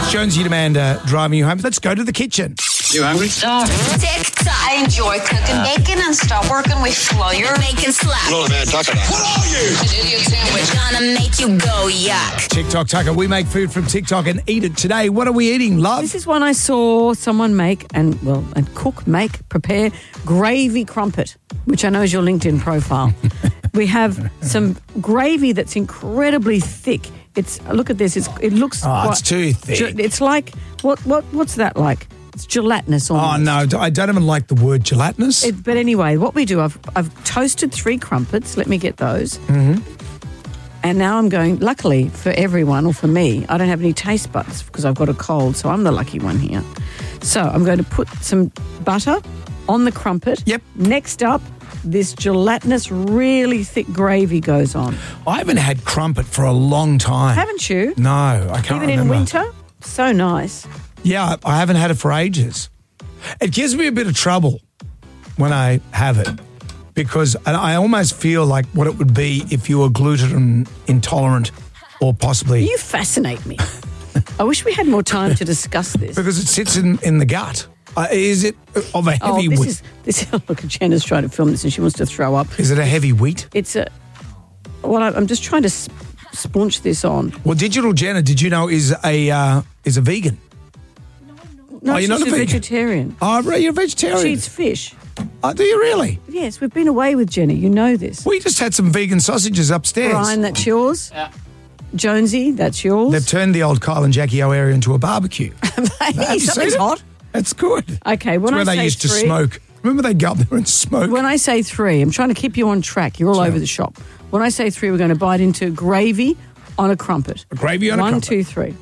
It's Jonesy and Amanda driving you home. Let's go to the kitchen. You hungry? I enjoy cooking bacon and stop working with flour. Bacon slap. Roll a bad taco. What are you? An idiot sandwich. Gonna make you go yuck. TikTok Tucker. We make food from TikTok and eat it today. What are we eating, love? This is one I saw someone make and prepare gravy crumpet, which I know is your LinkedIn profile. We have some gravy that's incredibly thick. Look at this. It looks. It's too thick. It's like what's that like? It's gelatinous almost. Oh, no, I don't even like the word gelatinous. But anyway, what we do, I've toasted 3 crumpets. Let me get those. Mm-hmm. And now I'm going, luckily for everyone, or for me, I don't have any taste buds because I've got a cold, so I'm the lucky one here. So I'm going to put some butter on the crumpet. Yep. Next up, this gelatinous, really thick gravy goes on. I haven't had crumpet for a long time. Haven't you? No, I can't Even remember. in winter? So nice. Yeah, I haven't had it for ages. It gives me a bit of trouble when I have it because I almost feel like what it would be if you were gluten intolerant or possibly... You fascinate me. I wish we had more time to discuss this. Because it sits in the gut. Is it of a heavy wheat? Look, Jenna's trying to film this and she wants to throw up. Is it a heavy wheat? I'm just trying to splunch this on. Well, Digital Jenna, did you know, is a vegan? No, you're she's not a vegan? vegetarian. Oh, you're a vegetarian? She eats fish. Oh, do you really? Yes, we've been away with Jenny. You know this. We just had some vegan sausages upstairs. Brian, that's yours. Yeah. Jonesy, that's yours. They've turned the old Kyle and Jackie O area into a barbecue. Have you seen Something's it? hot. That's good. Okay, when It's where I they say used to 3, smoke. Remember they go up there and smoke? When I say 3, I'm trying to keep you on track. You're all Sure. over the shop. When I say 3, we're going to bite into gravy on a crumpet. Gravy on a crumpet. 1, 2, 3.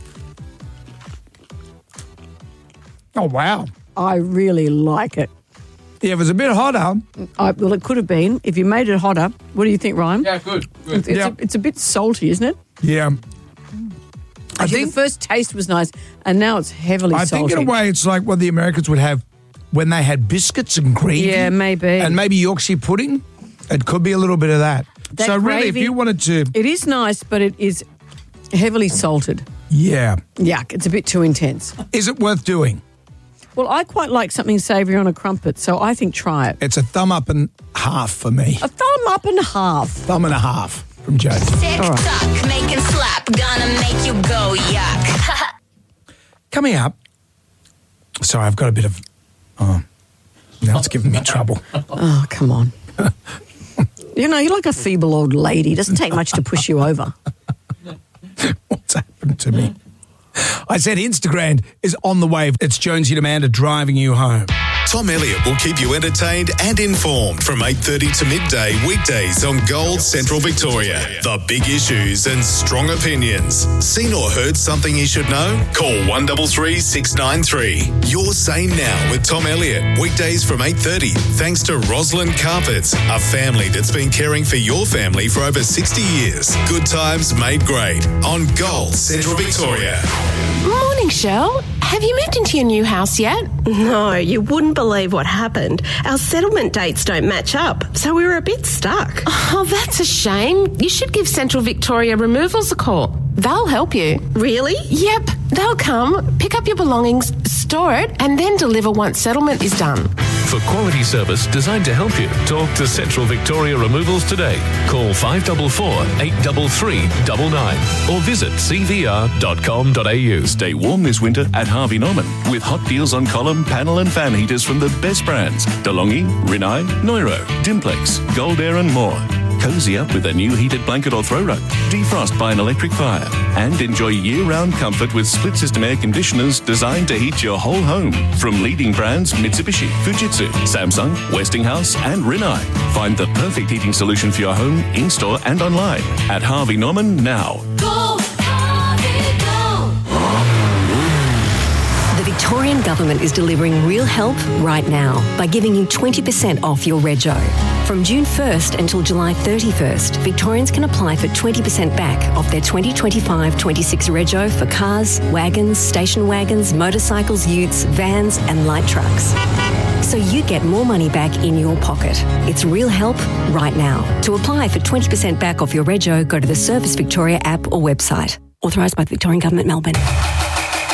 Oh, wow. I really like it. Yeah, it was a bit hotter. Well, it could have been. If you made it hotter, what do you think, Ryan? Yeah, good. It's a bit salty, isn't it? Yeah. I think the first taste was nice, and now it's heavily salty. I think in a way it's like what the Americans would have when they had biscuits and gravy. Yeah, maybe. And maybe Yorkshire pudding. It could be a little bit of that. So really, if gravy- you wanted to... It is nice, but it is heavily salted. Yeah. Yuck, it's a bit too intense. Is it worth doing? Well, I quite like something savoury on a crumpet, so I think try it. It's a thumb up and half for me. A thumb up and a half. Thumb and a half from Joe. TikTok, making slap. Gonna make you go yuck. Coming up... Sorry, I've got a bit of... Oh, now it's giving me trouble. Oh, come on. You're like a feeble old lady. It doesn't take much to push you over. What's happened to me? I said Instagram is on the way. It's Jonesy and Amanda driving you home. Tom Elliott will keep you entertained and informed from 8:30 to midday weekdays on Gold Central Victoria. The big issues and strong opinions. Seen or heard something you should know? Call 133 693. Your Say Now with Tom Elliott. Weekdays from 8:30 thanks to Roslyn Carpets, a family that's been caring for your family for over 60 years. Good times made great on Gold Central Victoria. Morning, Shell. Have you moved into your new house yet? No, you wouldn't believe what happened. Our settlement dates don't match up, so we were a bit stuck. Oh, that's a shame. You should give Central Victoria Removals a call. They'll help you. Really? Yep. They'll come, pick up your belongings, store it, and then deliver once settlement is done. For quality service designed to help you, talk to Central Victoria Removals today. Call 544 833 99 or visit cvr.com.au. Stay warm this winter at Harvey Norman with hot deals on column, panel and fan heaters from the best brands. DeLonghi, Rinnai, Neuro, Dimplex, Gold Air and more. Cozy up with a new heated blanket or throw rug. Defrost by an electric fire. And enjoy year-round comfort with split-system air conditioners designed to heat your whole home. From leading brands Mitsubishi, Fujitsu, Samsung, Westinghouse and Rinnai. Find the perfect heating solution for your home, in-store and online at Harvey Norman now. The Victorian Government is delivering real help right now by giving you 20% off your rego. From June 1st until July 31st, Victorians can apply for 20% back off their 2025-26 rego for cars, wagons, station wagons, motorcycles, utes, vans and light trucks. So you get more money back in your pocket. It's real help right now. To apply for 20% back off your rego, go to the Service Victoria app or website. Authorised by the Victorian Government, Melbourne.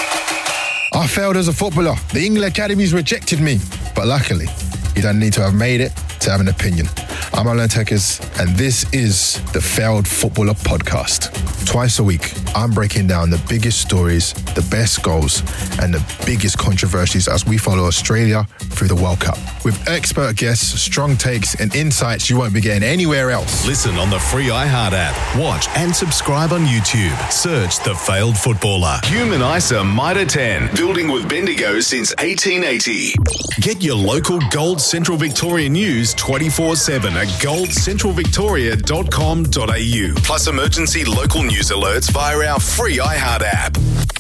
I failed as a footballer. The England academies rejected me. But luckily, you don't need to have made it to have an opinion. I'm Alan Tekers, and this is the Failed Footballer Podcast. Twice a week, I'm breaking down the biggest stories, the best goals, and the biggest controversies as we follow Australia through the World Cup. With expert guests, strong takes, and insights you won't be getting anywhere else. Listen on the free iHeart app. Watch and subscribe on YouTube. Search The Failed Footballer. Human ISA Mitre 10. Building with Bendigo since 1880. Get your local Gold Central Victoria news 24/7 at goldcentralvictoria.com.au. Plus emergency local news alerts via our free iHeart app.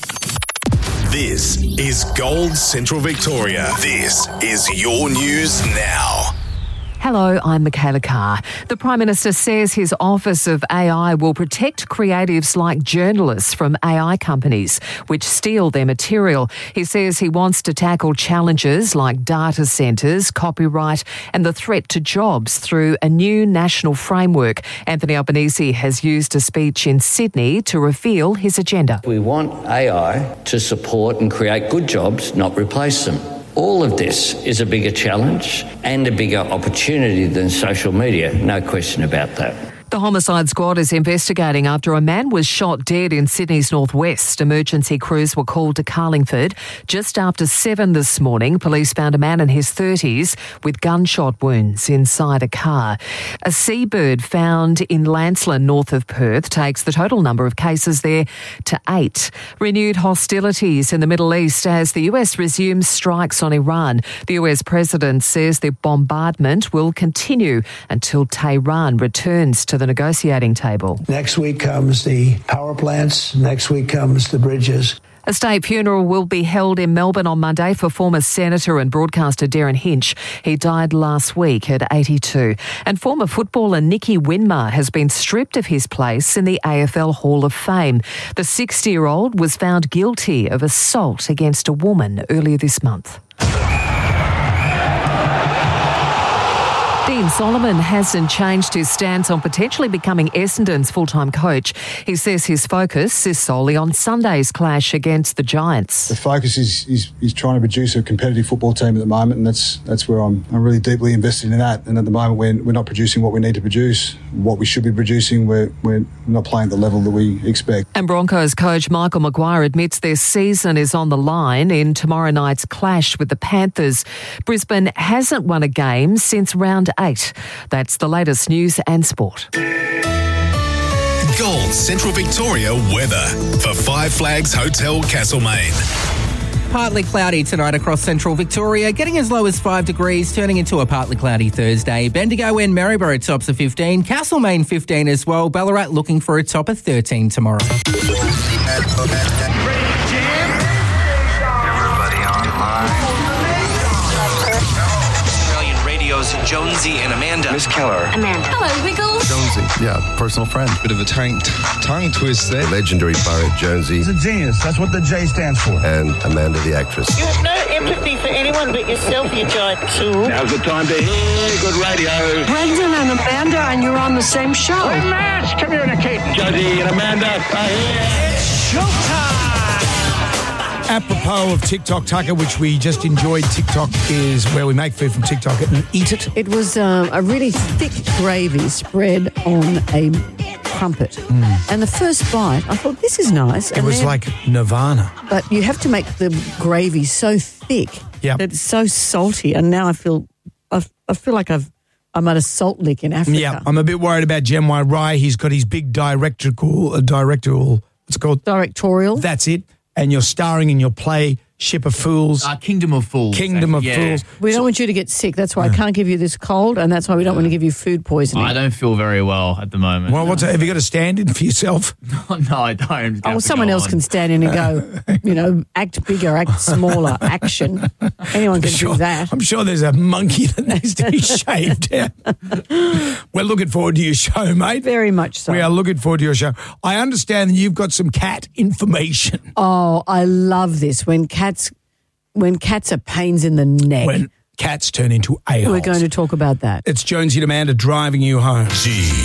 This is Gold Central Victoria. This is your news now. Hello, I'm Michaela Carr. The Prime Minister says his Office of AI will protect creatives like journalists from AI companies which steal their material. He says he wants to tackle challenges like data centres, copyright and the threat to jobs through a new national framework. Anthony Albanese has used a speech in Sydney to reveal his agenda. We want AI to support and create good jobs, not replace them. All of this is a bigger challenge and a bigger opportunity than social media, no question about that. The Homicide Squad is investigating after a man was shot dead in Sydney's northwest. Emergency crews were called to Carlingford. Just after 7 this morning, police found a man in his 30s with gunshot wounds inside a car. A seabird found in Lancelin, north of Perth, takes the total number of cases there to 8. Renewed hostilities in the Middle East as the US resumes strikes on Iran. The US president says the bombardment will continue until Tehran returns to the negotiating table. Next week comes the power plants. Next week comes the bridges. A state funeral will be held in Melbourne on Monday for former Senator and broadcaster Darren Hinch. He died last week at 82. And former footballer Nicky Winmar has been stripped of his place in the AFL Hall of Fame. The 60-year-old was found guilty of assault against a woman earlier this month. Dean Solomon hasn't changed his stance on potentially becoming Essendon's full-time coach. He says his focus is solely on Sunday's clash against the Giants. The focus is trying to produce a competitive football team at the moment, and that's where I'm really deeply invested in that. And at the moment, we're not producing what we need to produce, what we should be producing. We're not playing at the level that we expect. And Broncos coach Michael Maguire admits their season is on the line in tomorrow night's clash with the Panthers. Brisbane hasn't won a game since round 8. That's the latest news and sport. Gold Central Victoria weather for Five Flags Hotel Castlemaine. Partly cloudy tonight across central Victoria, getting as low as 5 degrees, turning into a partly cloudy Thursday. Bendigo and Maryborough tops of 15, Castlemaine 15 as well, Ballarat looking for a top of 13 tomorrow. Jonesy and Amanda. Miss Keller. Amanda. Hello, Wiggles. Jonesy. Yeah, personal friend. Bit of a tongue twist there. Legendary pirate Jonesy. He's a genius. That's what the J stands for. And Amanda, the actress. You have no empathy for anyone but yourself, you giant tool. Now's the time to hear good radio. Brendan and Amanda, and you're on the same show. We're mass communicating. Jonesy and Amanda are here. It's showtime. Apropos of TikTok, Tucker, which we just enjoyed, TikTok is where we make food from TikTok and eat it. It was a really thick gravy spread on a crumpet. And the first bite, I thought, this is nice. It was like Nirvana. But you have to make the gravy so thick that it's so salty. And now I feel like I'm at a salt lick in Africa. Yeah, I'm a bit worried about Gemwai Rai. He's got his big directorial, what's it called? Directorial. That's it. And you're starring in your play Ship of Fools. Kingdom of Fools. Kingdom of Fools. We don't want you to get sick. That's why I can't give you this cold, and that's why we don't want to give you food poisoning. I don't feel very well at the moment. Well, have you got a stand-in for yourself? No, I don't. Oh, someone else can stand in and go, act bigger, act smaller, action. Anyone can do that. I'm sure there's a monkey that needs to be shaved down. We're looking forward to your show, mate. Very much so. We are looking forward to your show. I understand that you've got some cat information. Oh, I love this. When cats are pains in the neck. When cats turn into a-holes. We're going to talk about that. It's Jonesy and Amanda driving you home.